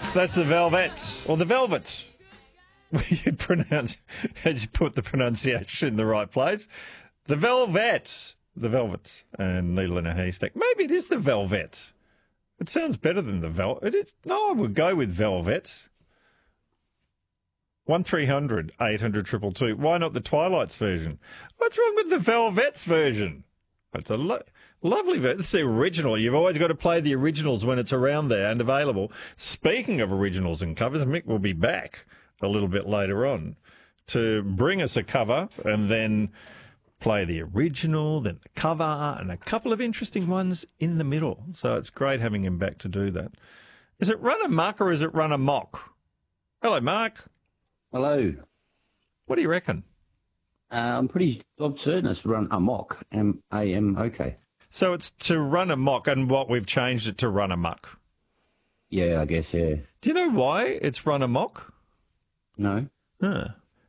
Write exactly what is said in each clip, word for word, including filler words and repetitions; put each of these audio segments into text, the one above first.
That's the Velvets, or the Velvets. You pronounce, as you put the pronunciation in the right place. The Velvets. The Velvets. And Needle in a Haystack. Maybe it is the Velvets. It sounds better than the Vel... It is. No, I would go with Velvets. one three hundred eight hundred two two two. Why not the Twilight's version? What's wrong with the Velvets version? It's a lo- lovely version. It's the original. You've always got to play the originals when it's around there and available. Speaking of originals and covers, Mick will be back a little bit later on to bring us a cover and then play the original, then the cover, and a couple of interesting ones in the middle. So it's great having him back to do that. Is it Run Amok or is it Run Amok? Hello, Mark. Hello. What do you reckon? Uh, I'm pretty I'm certain it's Run Amok, M A M O K. So it's to run amok, and what we've changed it to run amok. Yeah, I guess, yeah. Do you know why it's run amok? No. Huh.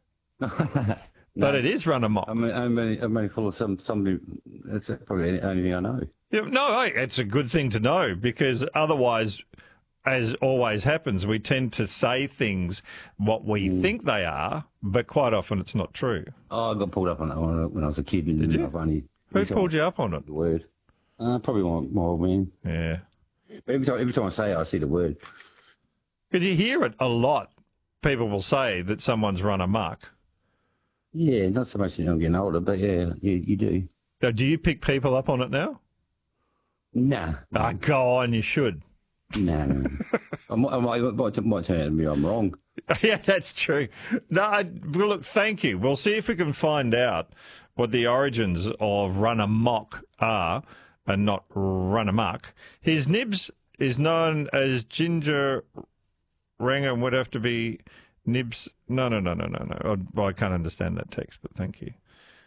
no. But it is run amok. I'm, I'm, only, I'm only full of some, somebody, that's probably the only thing I know. Yeah, no, hey, it's a good thing to know, because otherwise, as always happens, we tend to say things what we mm. think they are, but quite often it's not true. Oh, I got pulled up on that one when I was a kid. And Did you? I've only, Who pulled you up on it? The word. Uh, probably my, my old man. Yeah. But every time, every time I say it, I see the word. Because you hear it a lot. People will say that someone's run amok. Yeah, not so much as I'm getting older, but yeah, you, you do. Now, do you pick people up on it now? Nah. Ah, go on, you should. No, no. I might, I might, I might, might turn out to be I'm wrong. Yeah, that's true. No, I, well, look, thank you. We'll see if we can find out what the origins of Run Amok are and not Run Amok. His nibs is known as Ginger Ranger and would have to be nibs. No, no, no, no, no, no. I, I can't understand that text, but thank you.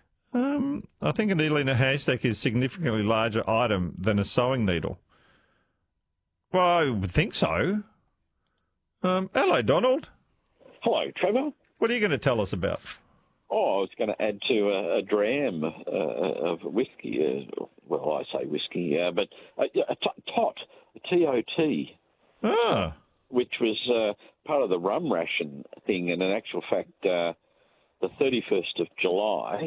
Um, I think a needle in a haystack is a significantly larger item than a sewing needle. Well, I would think so. Um, hello, Donald. Hello, Trevor. What are you going to tell us about? Oh, I was going to add to a, a dram uh, of whiskey. Uh, well, I say whiskey, uh, but a, a t- tot, T O T, Ah. which was uh, part of the rum ration thing. And in actual fact, uh, the thirty-first of July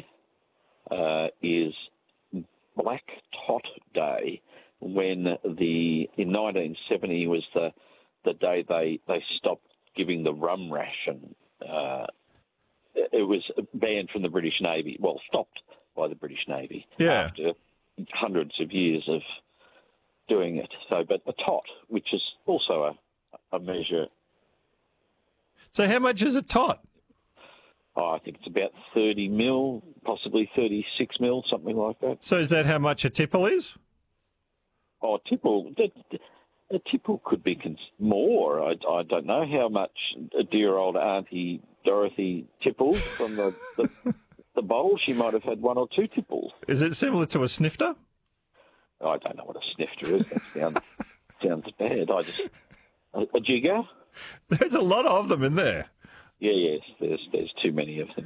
uh, is Black Tot Day, when the in nineteen seventy was the the day they, they stopped giving the rum ration. Uh, it was banned from the British Navy, well, stopped by the British Navy Yeah. after hundreds of years of doing it. So, but a tot, which is also a, a measure. So how much is a tot? Oh, I think it's about thirty mil, possibly thirty-six mil, something like that. So is that how much a tipple is? Oh, tipple. The, a tipple could be cons- more. I, I don't know how much a dear old Auntie Dorothy tippled from the, the, the bowl. She might have had one or two tipples. Is it similar to a snifter? I don't know what a snifter is. That sounds, sounds bad. I just a, a jigger? There's a lot of them in there. Yeah, yes. There's there's too many of them.